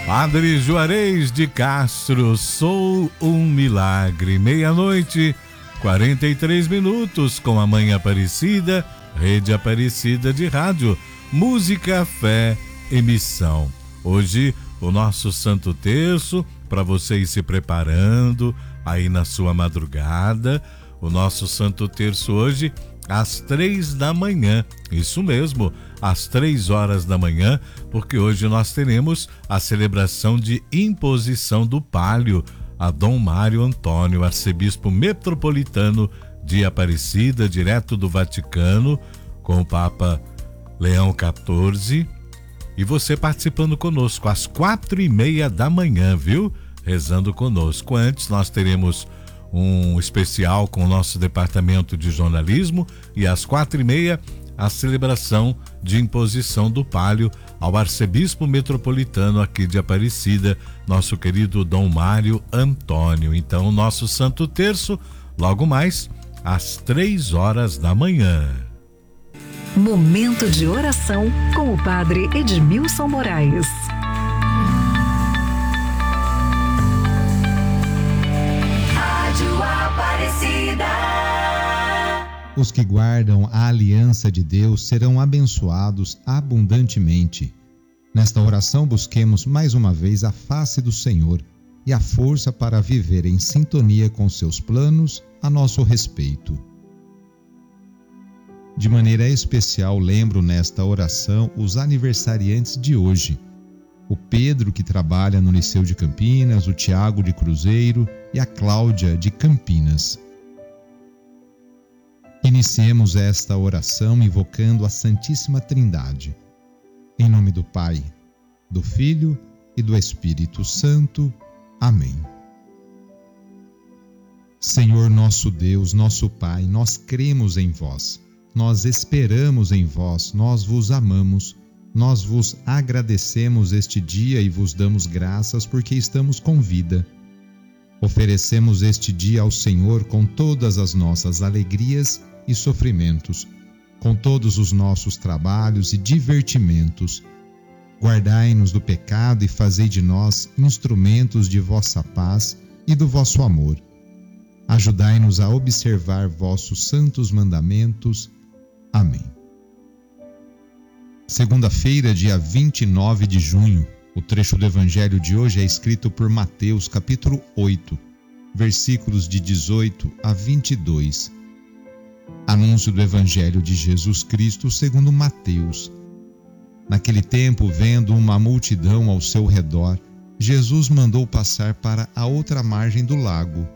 Padre Juarez de Castro, sou um milagre. 00:43 com a Mãe Aparecida, Rede Aparecida de Rádio, música, fé e missão. Hoje, o nosso Santo Terço, para você ir se preparando aí na sua madrugada. O nosso Santo Terço hoje, às 3 da manhã. Isso mesmo, às 3 horas da manhã, porque hoje nós teremos a celebração de imposição do palio a Dom Mário Antônio, arcebispo metropolitano de Aparecida, direto do Vaticano, com o Papa Leão XIV. E você participando conosco às 4:30 da manhã, viu? Rezando conosco. Antes nós teremos um especial com o nosso departamento de jornalismo e às 4:30 a celebração de imposição do palio ao arcebispo metropolitano aqui de Aparecida, nosso querido Dom Mário Antônio. Então, o nosso Santo Terço, logo mais, às 3 horas da manhã. Momento de oração com o Padre Edmilson Moraes. Rádio Aparecida. Os que guardam a aliança de Deus serão abençoados abundantemente. Nesta oração, busquemos mais uma vez a face do Senhor e a força para viver em sintonia com seus planos a nosso respeito. De maneira especial, lembro nesta oração os aniversariantes de hoje. O Pedro, que trabalha no Liceu de Campinas, o Tiago de Cruzeiro e a Cláudia de Campinas. Iniciemos esta oração invocando a Santíssima Trindade. Em nome do Pai, do Filho e do Espírito Santo. Amém. Senhor nosso Deus, nosso Pai, nós cremos em vós. Nós esperamos em vós, nós vos amamos, nós vos agradecemos este dia e vos damos graças porque estamos com vida. Oferecemos este dia ao Senhor com todas as nossas alegrias e sofrimentos, com todos os nossos trabalhos e divertimentos. Guardai-nos do pecado e fazei de nós instrumentos de vossa paz e do vosso amor. Ajudai-nos a observar vossos santos mandamentos. Amém. Segunda-feira, dia 29 de junho, o trecho do Evangelho de hoje é escrito por Mateus, capítulo 8, versículos de 18 a 22. Anúncio do Evangelho de Jesus Cristo segundo Mateus. Naquele tempo, vendo uma multidão ao seu redor, Jesus mandou passar para a outra margem do lago,